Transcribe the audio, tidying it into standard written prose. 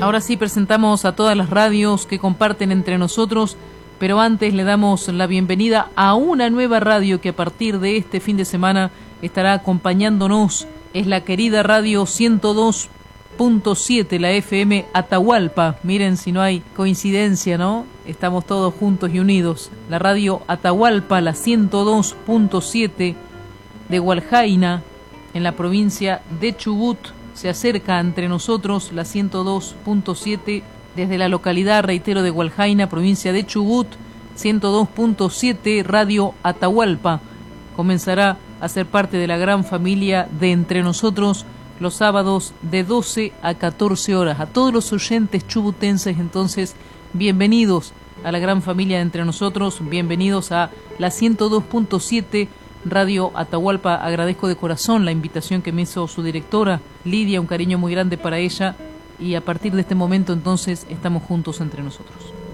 Ahora sí presentamos a todas las radios que comparten entre nosotros, pero antes le damos la bienvenida a una nueva radio que a partir de este fin de semana estará acompañándonos. Es la querida radio 102.7, la FM Atahualpa. Miren si no hay coincidencia, ¿no? Estamos todos juntos y unidos. La radio Atahualpa, la 102.7 de Hualjaina, en la provincia de Chubut. Se acerca entre nosotros la 102.7 desde la localidad, reitero, de Hualjaina, provincia de Chubut. 102.7 Radio Atahualpa comenzará a ser parte de la gran familia de Entre Nosotros los sábados de 12 a 14 horas. A todos los oyentes chubutenses, entonces, bienvenidos a la gran familia de Entre Nosotros, bienvenidos a la 102.7 Radio Atahualpa. Agradezco de corazón la invitación que me hizo su directora, Lidia, un cariño muy grande para ella, y a partir de este momento entonces estamos juntos entre nosotros.